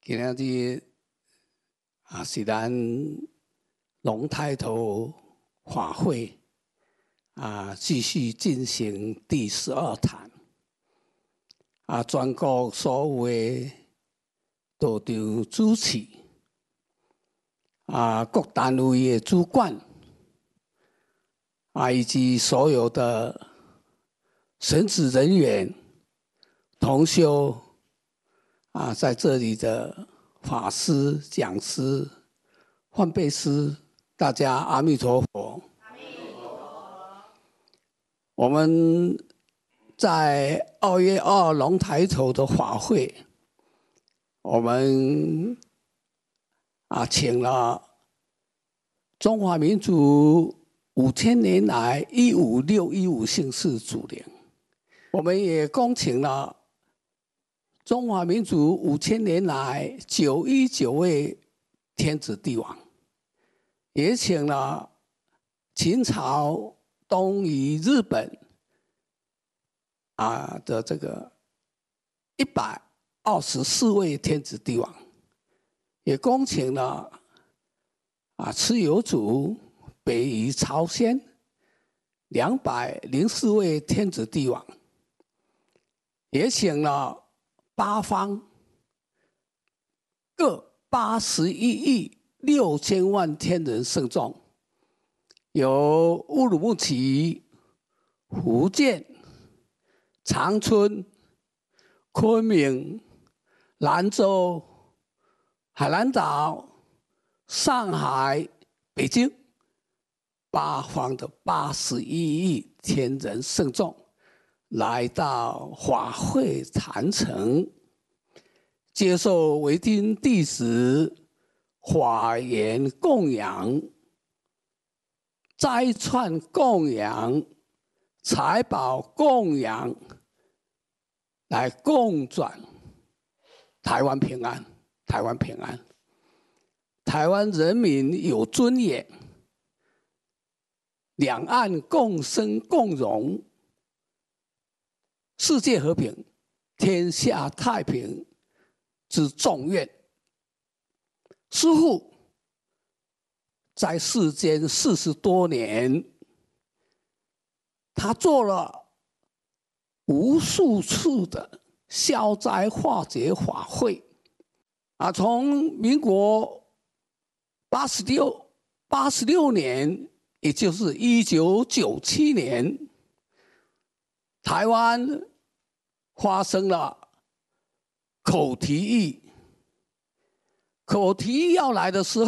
今仔日是咱龙抬头法会继续进行第12坛全国所有的道场主持各单位的主管以及所有的神职人员、同修在这里的法师、讲师、换辈师，大家阿弥陀佛。阿弥陀佛。我们在2月2龙抬头的法会，我们请了中华民族5000年来15615姓氏祖灵，我们也恭请了中华民族5000年来919位天子帝王，也请了秦朝、东夷、日本的这个124位天子帝王，也恭请了蚩尤族、北夷、朝鲜204位天子帝王，也请了八方各81亿6千万天人圣众，有乌鲁木齐、福建、长春、昆明、兰州、海南岛、上海、北京八方的81亿天人圣众来到法会坛城，接受为经弟子法言供养、斋串供养、财宝供养，来共转台湾平安，台湾平安，台湾人民有尊严，两岸共生共荣，世界和平，天下太平之众愿。师父在世间40多年，他做了无数次的消灾化解法会从民国86年，也就是1997年，台湾发生了口蹄疫。口蹄疫要来的时候，